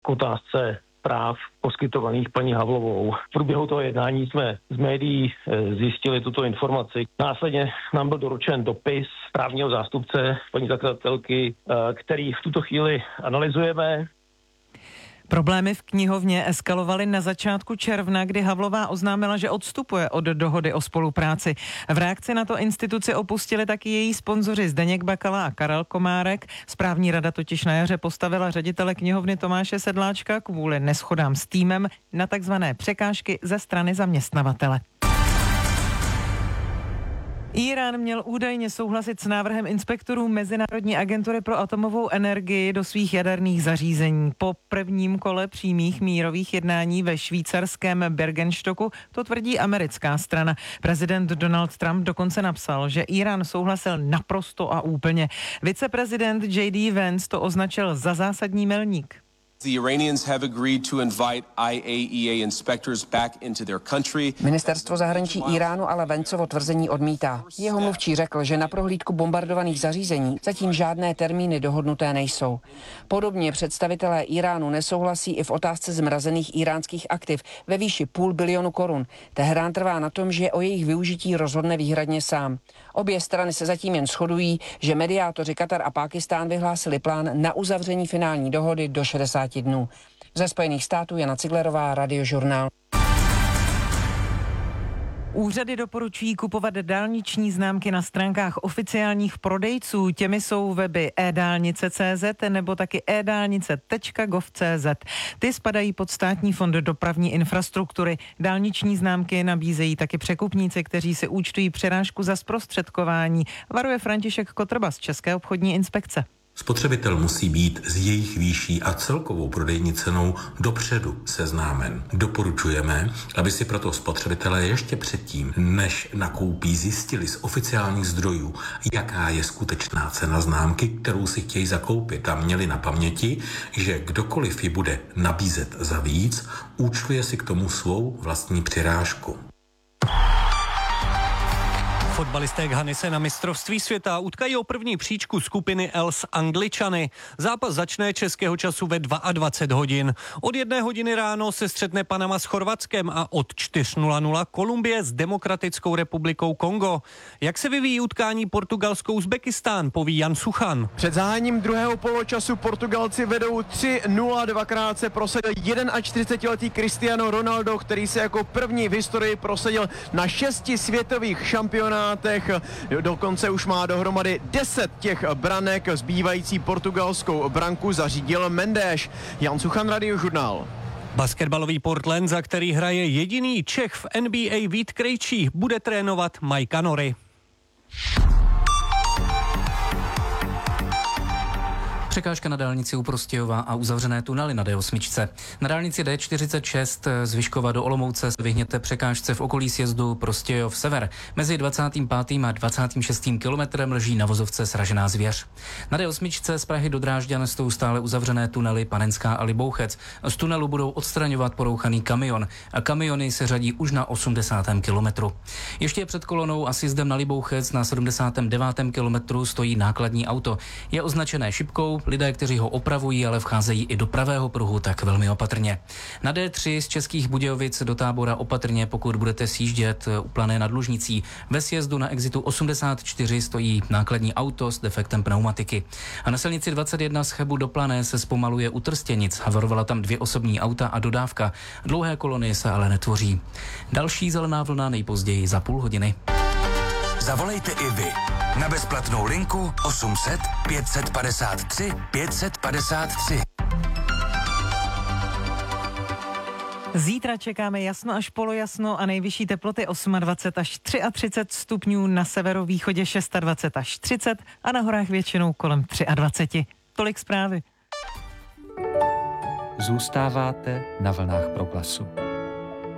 k otázce práv poskytovaných paní Havlovou. V průběhu toho jednání jsme z médií zjistili tuto informaci. Následně nám byl doručen dopis právního zástupce paní zakladatelky, který v tuto chvíli analyzujeme. Problémy v knihovně eskalovaly na začátku června, kdy Havlová oznámila, že odstupuje od dohody o spolupráci. V reakci na to instituci opustili taky její sponzoři Zdeněk Bakala a Karel Komárek. Správní rada totiž na jaře postavila ředitele knihovny Tomáše Sedláčka kvůli neshodám s týmem na takzvané překážky ze strany zaměstnavatele. Írán měl údajně souhlasit s návrhem inspektorů Mezinárodní agentury pro atomovou energii do svých jaderných zařízení. Po prvním kole přímých mírových jednání ve švýcarském Bergenstocku to tvrdí americká strana. Prezident Donald Trump dokonce napsal, že Írán souhlasil naprosto a úplně. Viceprezident J.D. Vance to označil za zásadní milník. The Iranians have agreed to invite IAEA inspectors back into their country. Ministerstvo zahraničí Iránu ale Vanceovo tvrzení odmítá. Jeho mluvčí řekl, že na prohlídku bombardovaných zařízení zatím žádné termíny dohodnuté nejsou. Podobně představitelé Iránu nesouhlasí i v otázce zmrazených iránských aktiv ve výši $500 milionu korun. Teherán trvá na tom, že o jejich využití rozhodne výhradně sám. Obě strany se zatím jen shodují, že mediátoři Katar a Pákistán vyhlásili plán na uzavření finální dohody do 60 dnů. Ze Spojených států Jana Ciglerová, Radiožurnál. Úřady doporučují kupovat dálniční známky na stránkách oficiálních prodejců. Těmi jsou weby eDálnice.cz nebo taky edálnice.gov.cz. Ty spadají pod Státní fond dopravní infrastruktury. Dálniční známky nabízejí taky překupníci, kteří si účtují přirážku za zprostředkování. Varuje František Kotrba z České obchodní inspekce. Spotřebitel musí být s jejich výší a celkovou prodejní cenou dopředu seznámen. Doporučujeme, aby si proto spotřebitelé ještě předtím, než nakoupí, zjistili z oficiálních zdrojů, jaká je skutečná cena známky, kterou si chtějí zakoupit, a měli na paměti, že kdokoliv ji bude nabízet za víc, účtuje si k tomu svou vlastní přirážku. Fotbalisté Ghany se na mistrovství světa utkají o první příčku skupiny L s Angličany. Zápas začne českého času ve 22 hodin. Od 1 hodiny ráno se střetne Panama s Chorvatskem a od 4:00 Kolumbie s Demokratickou republikou Kongo. Jak se vyvíjí utkání Portugalsko-Uzbekistán, poví Jan Suchan. Před zahájením druhého poločasu Portugalci vedou 3:0, dvakrát se prosadil 41letý Cristiano Ronaldo, který se jako první v historii prosadil na 6 světových šampionátech. Dokonce už má dohromady 10 těch branek, zbývající portugalskou branku zařídil Mendes. Jan Suchan, Radiožurnál. Basketbalový Portland, za který hraje jediný Čech v NBA Vít Krejčí, bude trénovat Majka Nory. Překážka na dálnici u Prostějova a uzavřené tunely na D8. Na dálnici D46 z Vyškova do Olomouce se vyhněte překážce v okolí sjezdu Prostějov sever. Mezi 25. a 26. kilometrem leží na vozovce sražená zvěř. Na D8 z Prahy do Drážďan jsou stále uzavřené tunely Panenská a Libouchec. Z tunelu budou odstraňovat porouchaný kamion a kamiony se řadí už na 80. kilometru. Ještě před kolonou a sjezdem na Libouchec na 79. kilometru stojí nákladní auto. Je označené šipkou. Lidé, kteří ho opravují, ale vcházejí i do pravého pruhu, tak velmi opatrně. Na D3 z Českých Budějovic do Tábora opatrně, pokud budete sjíždět u Plané nad Lužnicí. Ve sjezdu na exitu 84 stojí nákladní auto s defektem pneumatiky. A na silnici 21 z Chebu do Plané se zpomaluje u Trstěnic. Havarovala tam 2 osobní auta a dodávka. Dlouhé kolony se ale netvoří. Další zelená vlna nejpozději za půl hodiny. Zavolejte i vy na bezplatnou linku 800 553 553. Zítra čekáme jasno až polojasno a nejvyšší teploty 28 až 33 stupňů, na severovýchodě 26 až 30 a na horách většinou kolem 23. Tolik zprávy. Zůstáváte na vlnách Proglasu.